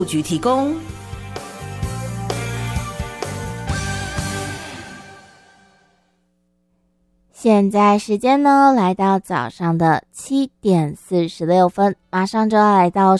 局提供。 现在时间呢来到早上的7点46分，马上就要来到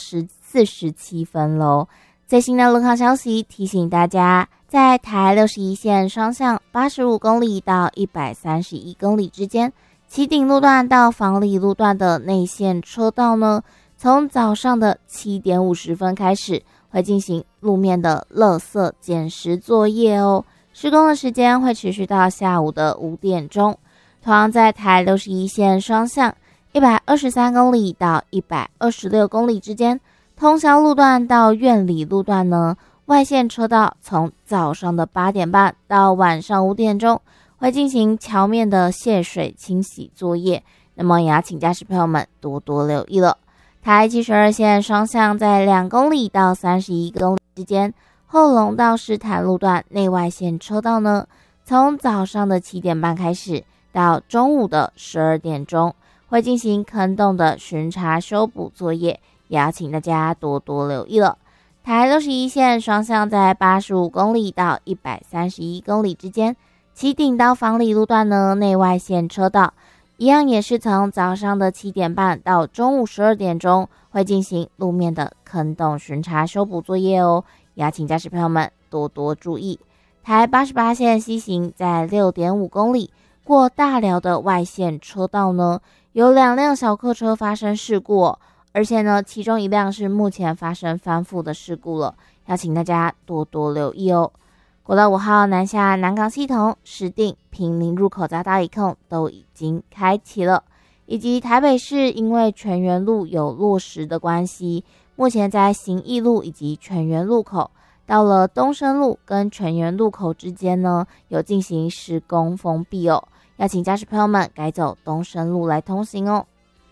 47分咯。最新的路况消息提醒大家，在台61线双向85公里到131公里之间，旗顶路段到房里路段的内线车道呢，从早上的7点50分开始会进行路面的垃圾捡拾作业哦，施工的时间会持续到下午的5点钟。同样在台61线双向123公里到126公里之间，通霄路段到苑里路段呢，外线车道从早上的8点半到晚上5点钟会进行桥面的泄水清洗作业，那么也要请驾驶朋友们多多留意了。台72线双向在2公里到31公里之间，后龙到士坦路段内外线车道呢，从早上的7点半开始到中午的12点钟会进行坑洞的巡查修补作业，也要请大家多多留意了。台61线双向在85公里到131公里之间，旗顶到房里路段呢，内外线车道一样也是从早上的7点半到中午12点钟会进行路面的坑洞巡查修补作业哦，也要请驾驶朋友们多多注意。台88线西行在6.5公里过大寮的外线车道呢，有2辆小客车发生事故哦，而且呢，其中一辆是目前发生翻覆的事故了，要请大家多多留意哦。国道5号南下南港系统、石碇、坪林入口匝道一控都已经开启了，以及台北市因为全园路有落石的关系，目前在行义路以及全园路口到了东升路跟全园路口之间呢，有进行施工封闭哦，要请驾驶朋友们改走东升路来通行哦。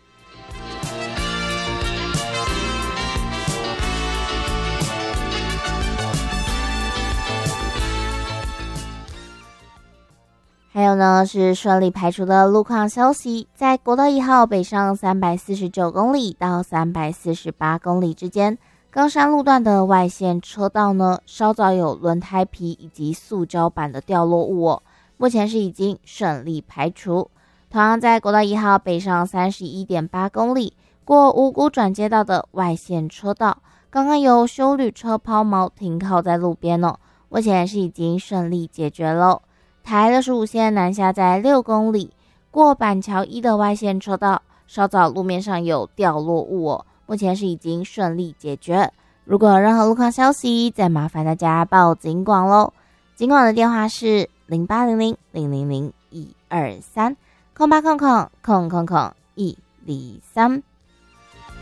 还有呢是顺利排除的路况消息，在国道1号北上349公里到348公里之间，冈山路段的外线车道呢，稍早有轮胎皮以及塑胶板的掉落物哦，目前是已经顺利排除。同样在国道1号北上31.8公里过五股转接道的外线车道，刚刚有休旅车抛锚停靠在路边哦，目前是已经顺利解决喽。台65线南下在6公里过板桥1的外线车道，稍早路面上有掉落物哦，目前是已经顺利解决。如果有任何路况消息，再麻烦大家报警广咯。警广的电话是0800-000-123 0800-123。